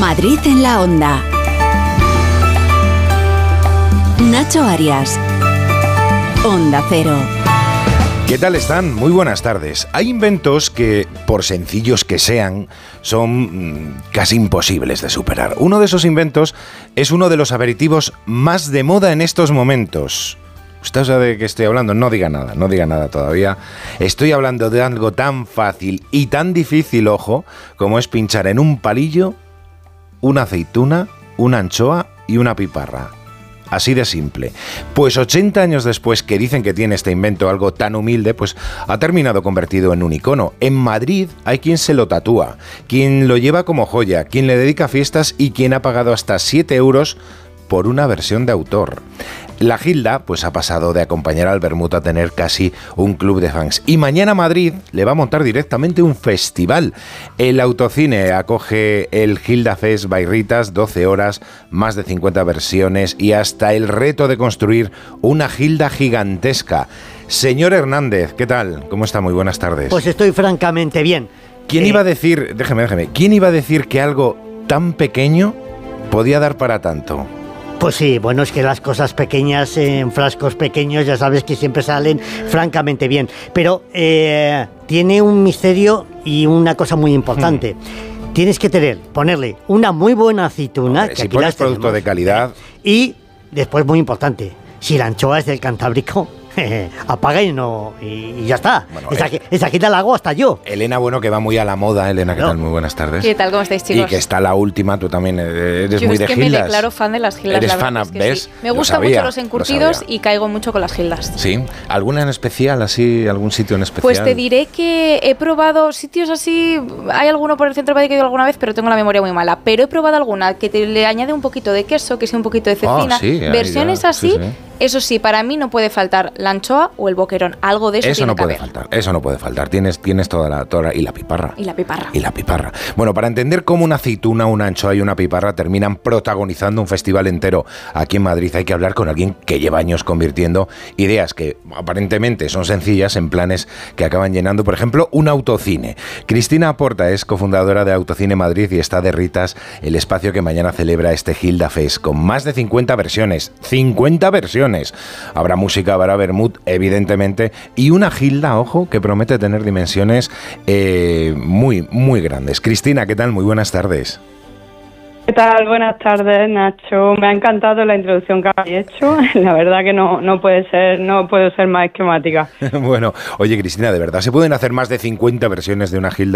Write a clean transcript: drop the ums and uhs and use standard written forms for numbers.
Madrid en la onda. Nacho Arias. Onda Cero. ¿Qué tal están? Muy buenas tardes. Hay inventos que, por sencillos que sean, son casi imposibles de superar. Uno de esos inventos es uno de los aperitivos más de moda en estos momentos. ¿Usted sabe de qué estoy hablando? No diga nada todavía. Estoy hablando de algo tan fácil y tan difícil, ojo, como es pinchar en un palillo una aceituna, una anchoa y una piparra. Así de simple. Pues 80 años después que dicen que tiene este invento algo tan humilde, pues ha terminado convertido en un icono. En Madrid hay quien se lo tatúa, quien lo lleva como joya, quien le dedica fiestas y quien ha pagado hasta 7 euros por una versión de autor. La Gilda pues ha pasado de acompañar al vermut a tener casi un club de fans. Y mañana Madrid le va a montar directamente un festival. El Autocine acoge el Gilda Fest by Ritas, 12 horas, más de 50 versiones y hasta el reto de construir una Gilda gigantesca. Señor Hernández, ¿qué tal? ¿Cómo está? Muy buenas tardes. Pues estoy francamente bien. ¿Quién iba a decir, déjeme, quién iba a decir que algo tan pequeño podía dar para tanto? Pues sí, bueno, es que las cosas pequeñas en frascos pequeños ya sabes que siempre salen francamente bien. Pero tiene un misterio y una cosa muy importante. Tienes que ponerle una muy buena aceituna. Hombre, si pones producto de calidad. Y después, muy importante, si la anchoa es del Cantábrico, apaga y ya está. Bueno, esa quita la hago hasta yo. Elena, bueno, que va muy a la moda. Elena, ¿qué tal? Muy buenas tardes. ¿Qué tal? ¿Cómo estáis, chicos? Y que está la última, tú también eres yo muy de gildas. Yo es que me declaro fan de las gildas. Eres fan, ¿ves? Sí. Me gustan mucho los encurtidos y caigo mucho con las gildas. ¿Sí? ¿Alguna en especial, así, algún sitio en especial? Pues te diré que he probado sitios así, hay alguno por el centro de Madrid que he ido alguna vez, pero tengo la memoria muy mala. Pero he probado alguna que le añade un poquito de queso, que sea un poquito de cecina. Sí, versiones ya, así. Sí. Eso sí, para mí no puede faltar la anchoa o el boquerón. Algo de eso tiene que haber. Eso no puede faltar. Tienes toda la y la piparra. Y la piparra. Bueno, para entender cómo una aceituna, una anchoa y una piparra terminan protagonizando un festival entero aquí en Madrid, hay que hablar con alguien que lleva años convirtiendo ideas que aparentemente son sencillas en planes que acaban llenando, por ejemplo, un autocine. Cristina Aporta es cofundadora de Autocine Madrid y está de Ritas, el espacio que mañana celebra este Gilda Fest, con más de 50 versiones. ¡50 versiones! Habrá música, habrá vermut, evidentemente, y una Gilda, ojo, que promete tener dimensiones muy, muy grandes. Cristina, ¿qué tal? Muy buenas tardes. ¿Qué tal? Buenas tardes, Nacho. Me ha encantado la introducción que habéis hecho. La verdad que no puedo ser más esquemática. Bueno, oye, Cristina, ¿de verdad se pueden hacer más de 50 versiones de una Gilda?